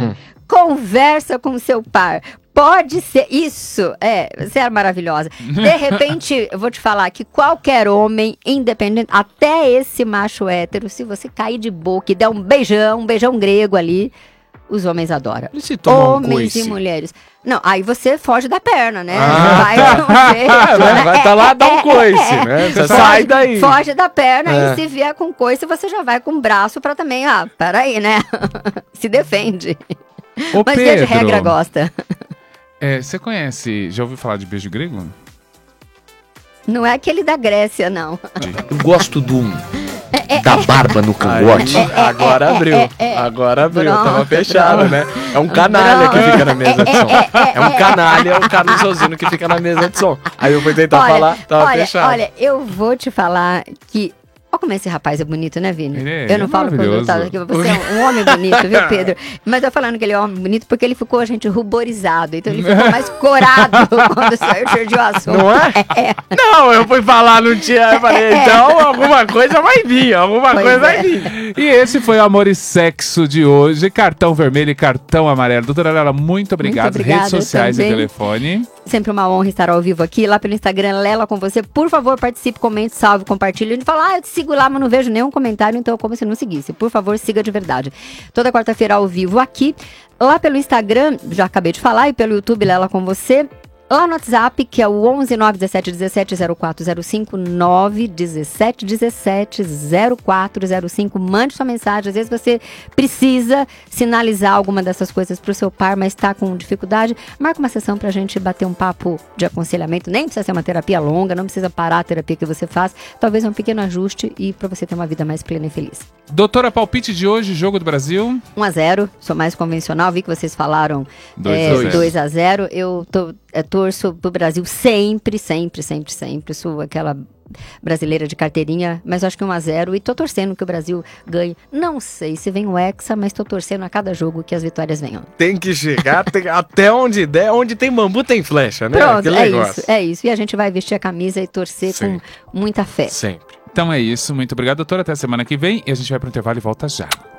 Conversa com o seu par. Pode ser isso, você é maravilhosa. De repente, eu vou te falar que qualquer homem, independente, até esse macho hétero, se você cair de boca e der um beijão grego ali, os homens adoram. E se tomar Homens um e mulheres. Não, aí você foge da perna, né? Vai tá lá, dá um coice, né? Você sai daí. Foge da perna e se vier com coice, você já vai com o braço pra também, peraí, né? Se defende. Mas via de regra gosta. Você conhece, já ouviu falar de beijo grego? Não é aquele da Grécia, não. Eu gosto da barba no cangote. Agora abriu. Tava fechado, né? É um canalha que fica na mesa de som. É um canalha, o Carlos Rosino que fica na mesa de som. Aí eu fui tentar falar, tava fechado. Olha, eu vou te falar que... Olha como esse rapaz é bonito, né, Vini? Eu não falo quando eu tava aqui, você é um homem bonito, viu, Pedro? Mas eu falando que ele é um homem bonito porque ele ficou, ruborizado. Então ele ficou mais corado quando surgiu o assunto. Não é? Não, eu fui falar, não tinha. Eu falei, então alguma coisa vai vir, vai vir. E esse foi o Amor e Sexo de hoje. Cartão vermelho e cartão amarelo. Doutora Lela, muito obrigado. Redes sociais e telefone. Sempre uma honra estar ao vivo aqui, lá pelo Instagram, Lela com você. Por favor, participe, comente, salve, compartilhe. A gente fala, eu te sigo lá, mas não vejo nenhum comentário, então é como se não seguisse. Por favor, siga de verdade. Toda quarta-feira ao vivo aqui, lá pelo Instagram, já acabei de falar, e pelo YouTube, Lela com você. Lá no WhatsApp, que é o 11 917 17 0405, 917 17 0405. Mande sua mensagem. Às vezes você precisa sinalizar alguma dessas coisas para o seu par, mas está com dificuldade. Marca uma sessão para a gente bater um papo de aconselhamento. Nem precisa ser uma terapia longa, não precisa parar a terapia que você faz. Talvez um pequeno ajuste e para você ter uma vida mais plena e feliz. Doutora, palpite de hoje, jogo do Brasil? 1-0, sou mais convencional. Vi que vocês falaram 2-0. Eu torço pro Brasil sempre. Sou aquela brasileira de carteirinha, mas acho que 1-0 e tô torcendo que o Brasil ganhe. Não sei se vem o Hexa, mas tô torcendo a cada jogo que as vitórias venham. Tem que chegar até onde der, onde tem bambu tem flecha, né? Pronto, é isso. E a gente vai vestir a camisa e torcer com muita fé. Sempre. Então é isso, muito obrigado, doutora. Até a semana que vem e a gente vai pro intervalo e volta já.